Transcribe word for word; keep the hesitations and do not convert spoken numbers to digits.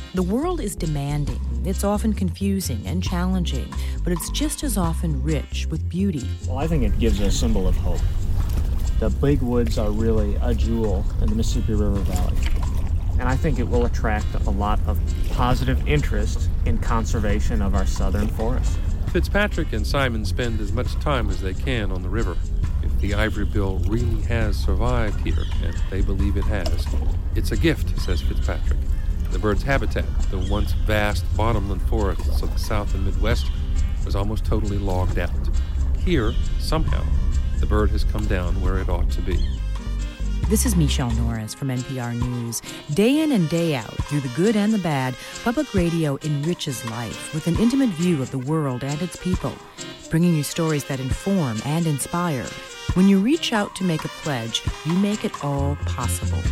The world is demanding. It's often confusing and challenging, but it's just as often rich with beauty. Well, I think it gives a symbol of hope. The big woods are really a jewel in the Mississippi River Valley. And I think it will attract a lot of positive interest in conservation of our southern forests. Fitzpatrick and Simon spend as much time as they can on the river. If the ivory bill really has survived here, and they believe it has, it's a gift, says Fitzpatrick. The bird's habitat, the once vast bottomland forests of the South and Midwest, was almost totally logged out. Here, somehow, the bird has come down where it ought to be. This is Michelle Norris from N P R News. Day in and day out, through the good and the bad, public radio enriches life with an intimate view of the world and its people, bringing you stories that inform and inspire. When you reach out to make a pledge, you make it all possible.